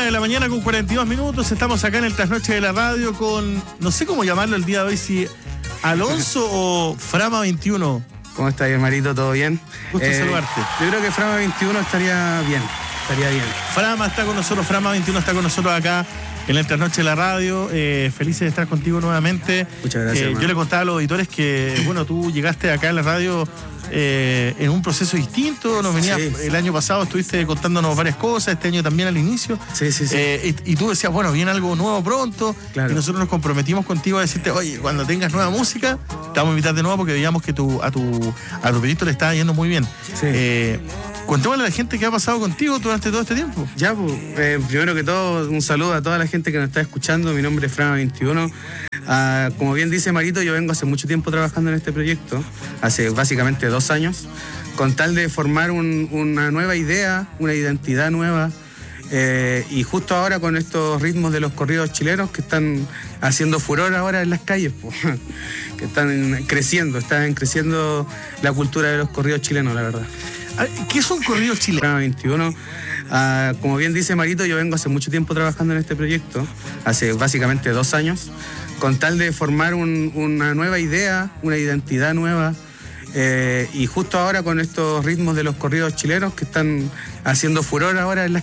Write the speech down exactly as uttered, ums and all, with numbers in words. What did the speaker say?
de la mañana con cuarenta y dos minutos. Estamos acá en el Trasnoche de la Radio con, no sé cómo llamarlo el día de hoy, si Alonso o Frama veintiuno. ¿Cómo estás, Marito? ¿Todo bien? Gusto eh, saludarte. Yo creo que Frama veintiuno estaría bien, estaría bien. Frama está con nosotros, Frama veintiuno está con nosotros acá en el Trasnoche de la Radio. Eh, felices de estar contigo nuevamente. Muchas gracias. Eh, yo le contaba a los auditores que, bueno, tú llegaste acá en la radio eh, en un proceso distinto. Nos venías, sí. El año pasado estuviste contándonos varias cosas, este año también al inicio. Sí, sí, sí. Eh, y, y tú decías, bueno, viene algo nuevo pronto. Claro. Y nosotros nos comprometimos contigo a decirte, oye, cuando tengas nueva música, te vamos a invitar de nuevo porque veíamos que tu, a tu a tu proyecto le estaba yendo muy bien. Sí. Eh, Cuéntale a la gente qué ha pasado contigo durante todo este tiempo. Ya, pues, eh, primero que todo, un saludo a toda la gente que nos está escuchando. Mi nombre es Frama veintiuno. Ah, como bien dice Marito, yo vengo hace mucho tiempo trabajando en este proyecto, hace básicamente dos años, con tal de formar un, una nueva idea, una identidad nueva. Eh, y justo ahora con estos ritmos de los corridos chilenos que están haciendo furor ahora en las calles, pues, que están creciendo, están creciendo la cultura de los corridos chilenos, la verdad. ¿Qué son corridos chilenos? Frama veintiuno. Ah, como bien dice Marito, yo vengo hace mucho tiempo trabajando en este proyecto, hace básicamente dos años, con tal de formar un, una nueva idea, una identidad nueva. Eh, y justo ahora con estos ritmos de los corridos chilenos que están haciendo furor ahora en las